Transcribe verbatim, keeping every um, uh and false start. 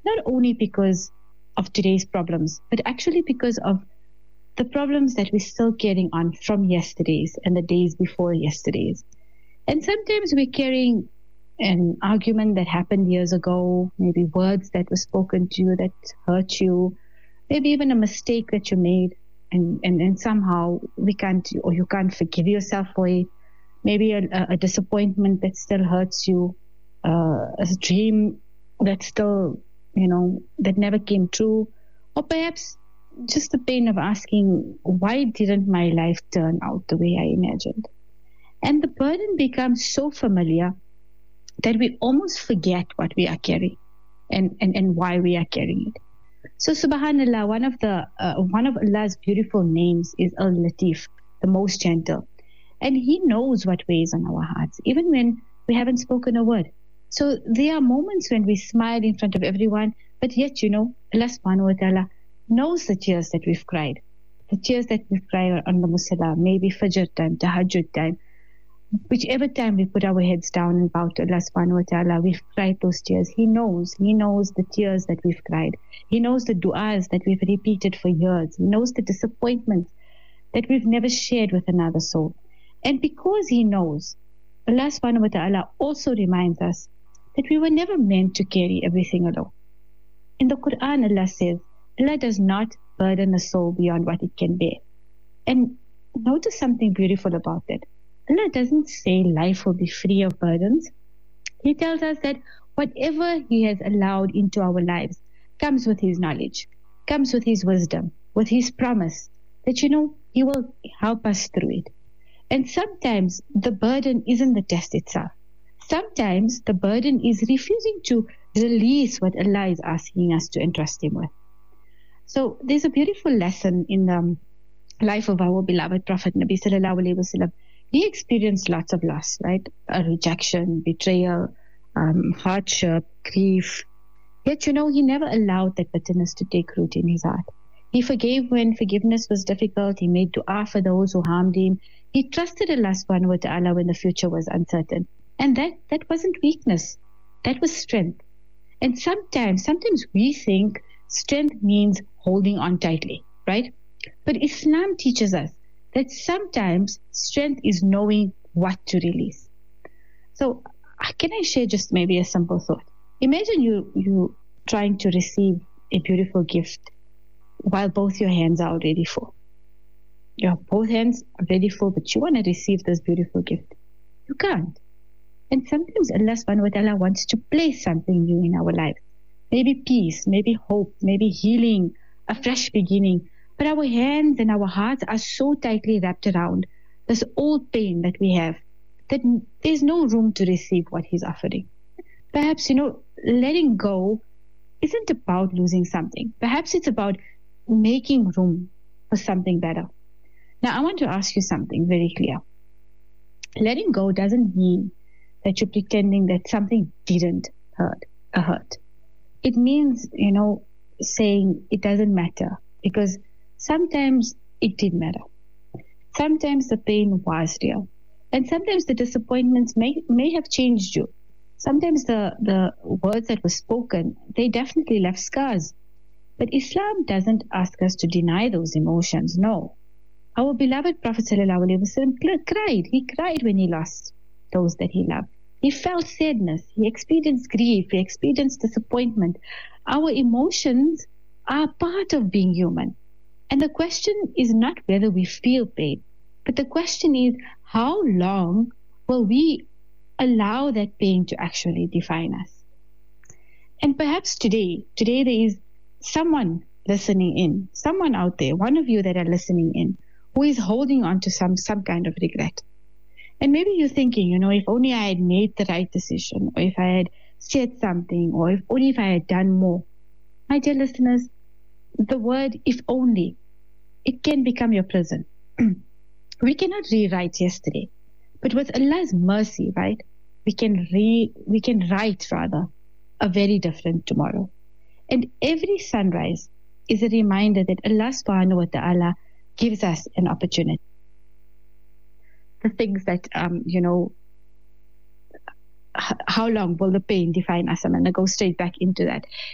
not only because of today's problems, but actually because of the problems that we're still carrying on from yesterday's and the days before yesterday's. And sometimes we're carrying an argument that happened years ago, maybe words that were spoken to you that hurt you, maybe even a mistake that you made, and, and, and somehow we can't, or you can't forgive yourself for it. Maybe a, a disappointment that still hurts you, uh, a dream that still, you know, that never came true, or perhaps just the pain of asking, why didn't my life turn out the way I imagined? And the burden becomes so familiar that we almost forget what we are carrying and, and, and why we are carrying it. So subhanallah, one of the uh, one of Allah's beautiful names is Al-Latif, the most gentle. And He knows what weighs on our hearts, even when we haven't spoken a word. So there are moments when we smile in front of everyone, but yet, you know, Allah subhanahu wa ta'ala knows the tears that we've cried. The tears that we've cried on the Musalla, maybe Fajr time, Tahajjud time. Whichever time we put our heads down and bow to Allah subhanahu wa ta'ala, we've cried those tears. He knows. He knows the tears that we've cried. He knows the du'as that we've repeated for years. He knows the disappointments that we've never shared with another soul. And because He knows, Allah subhanahu wa ta'ala also reminds us that we were never meant to carry everything alone. In the Quran, Allah says, Allah does not burden a soul beyond what it can bear. And notice something beautiful about that. Allah doesn't say life will be free of burdens. He tells us that whatever He has allowed into our lives comes with His knowledge, comes with His wisdom, with His promise that, you know, He will help us through it. And sometimes the burden isn't the test itself. Sometimes the burden is refusing to release what Allah is asking us to entrust Him with. So there's a beautiful lesson in the life of our beloved Prophet Nabi Sallallahu Alaihi Wasallam. He experienced lots of loss, right? A rejection, betrayal, um, hardship, grief. Yet, you know, he never allowed that bitterness to take root in his heart. He forgave when forgiveness was difficult. He made dua for those who harmed him. He trusted Allah subhanahu wa ta'ala when the future was uncertain. And that, that wasn't weakness. That was strength. And sometimes, sometimes we think strength means holding on tightly, right? But Islam teaches us that sometimes strength is knowing what to release. So can I share just maybe a simple thought? Imagine you you trying to receive a beautiful gift while both your hands are already full. Your both hands are ready full, but you want to receive this beautiful gift. You can't. And sometimes Allah subhanahu wa ta'ala wants to place something new in our lives. Maybe peace, maybe hope, maybe healing, a fresh beginning. But our hands and our hearts are so tightly wrapped around this old pain that we have that there's no room to receive what He's offering. Perhaps, you know, letting go isn't about losing something. Perhaps it's about making room for something better. Now, I want to ask you something very clear. Letting go doesn't mean that you're pretending that something didn't hurt. Uh, hurt. It means, you know, saying it doesn't matter, because sometimes it did matter. Sometimes the pain was real. And sometimes the disappointments may may have changed you. Sometimes the, the words that were spoken, they definitely left scars. But Islam doesn't ask us to deny those emotions, no. Our beloved Prophet ﷺ cried. He cried when he lost those that he loved. He felt sadness. He experienced grief. He experienced disappointment. Our emotions are part of being human. And the question is not whether we feel pain, but the question is, how long will we allow that pain to actually define us? And perhaps today, today there is someone listening in, someone out there, one of you that are listening in, who is holding on to some, some kind of regret. And maybe you're thinking, you know, if only I had made the right decision, or if I had said something, or if only if I had done more. My dear listeners, the word if only, it can become your prison. We cannot rewrite yesterday, but with Allah's mercy, right, we can re we can write rather a very different tomorrow. And every sunrise is a reminder that Allah subhanahu wa ta'ala gives us an opportunity. The things that, um, you know, h- how long will the pain define us? I'm going to go straight back into that.